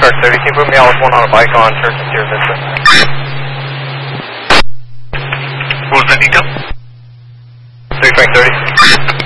Frank 30, can you put me out with one on a bike on Church and Sierra Vista? What was that, Nico? 3 Frank 30.